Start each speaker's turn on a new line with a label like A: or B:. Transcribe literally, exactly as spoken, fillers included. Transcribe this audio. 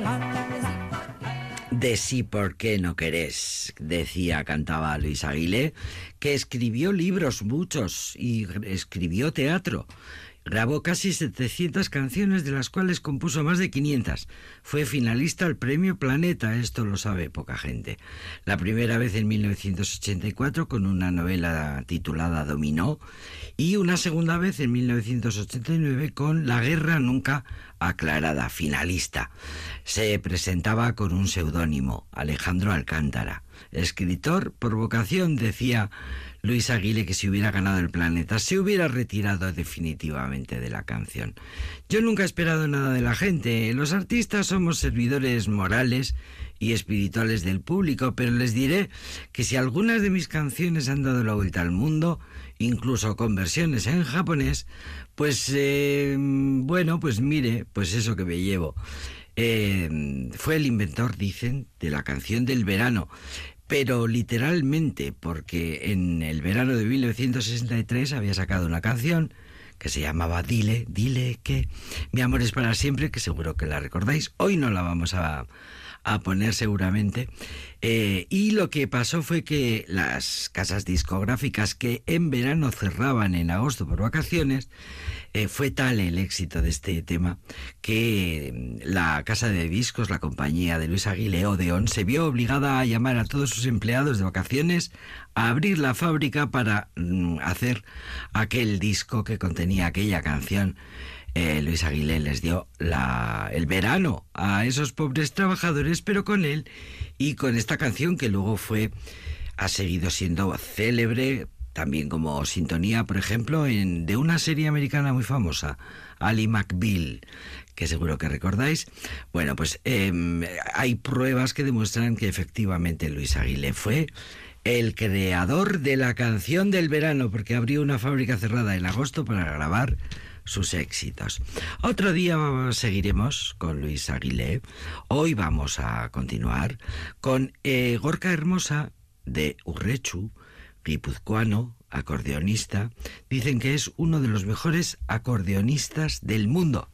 A: De sí, ¿por qué no querés? Decía, cantaba Luis Aguilé, que escribió libros muchos y escribió teatro. Grabó casi setecientas canciones, de las cuales compuso más de quinientas. Fue finalista al Premio Planeta, esto lo sabe poca gente. La primera vez en mil novecientos ochenta y cuatro con una novela titulada Dominó, y una segunda vez en mil novecientos ochenta y nueve con La guerra nunca aclarada, finalista. Se presentaba con un seudónimo, Alejandro Alcántara. Escritor por vocación, decía Luis Aguilé, que si hubiera ganado el Planeta se hubiera retirado definitivamente de la canción. Yo nunca he esperado nada de la gente. Los artistas somos servidores morales y espirituales del público, pero les diré que si algunas de mis canciones han dado la vuelta al mundo, incluso con versiones en japonés, pues eh, bueno, pues mire, pues eso que me llevo. Eh, fue el inventor, dicen, de la canción del verano, pero literalmente, porque en el verano de mil novecientos sesenta y tres había sacado una canción que se llamaba Dile, dile que mi amor es para siempre, que seguro que la recordáis. Hoy no la vamos a, a poner seguramente. Eh, y lo que pasó fue que las casas discográficas, que en verano cerraban en agosto por vacaciones, eh, fue tal el éxito de este tema que la casa de discos, la compañía de Luis Aguilé, Odeón, se vio obligada a llamar a todos sus empleados de vacaciones a abrir la fábrica para mm, hacer aquel disco que contenía aquella canción. Eh, Luis Aguilé les dio la, el verano a esos pobres trabajadores, pero con él y con esta canción que luego fue, ha seguido siendo célebre, también como sintonía, por ejemplo, en, de una serie americana muy famosa, Ally McBeal, que seguro que recordáis. Bueno, pues eh, hay pruebas que demuestran que efectivamente Luis Aguilé fue el creador de la canción del verano, porque abrió una fábrica cerrada en agosto para grabar sus éxitos. Otro día seguiremos con Luis Aguilé. Hoy vamos a continuar con eh, Gorka Hermosa, de Urrechu, guipuzcoano, acordeonista. Dicen que es uno de los mejores acordeonistas del mundo.